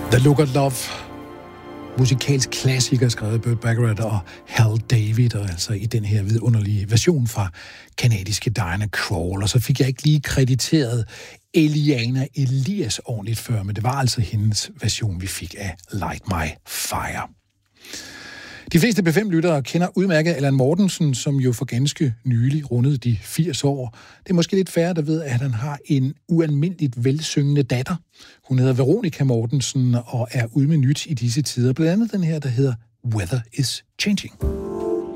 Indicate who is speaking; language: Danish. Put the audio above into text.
Speaker 1: The Look of Love, musikalsk klassiker skrevet af Burt Bacharach og Hal David, og altså i den her vidunderlige version fra kanadiske Diana Krall. Og så fik jeg ikke lige krediteret Eliana Elias ordentligt før, men det var altså hendes version, vi fik af Light My Fire. De fleste B5-lyttere kender udmærket Allan Mortensen, som jo for ganske nylig rundede de 80 år. Det er måske lidt færre, der ved, at han har en ualmindeligt velsyngende datter. Hun hedder Veronica Mortensen og er ude med nyt i disse tider. Blandt andet den her, der hedder Weather is Changing.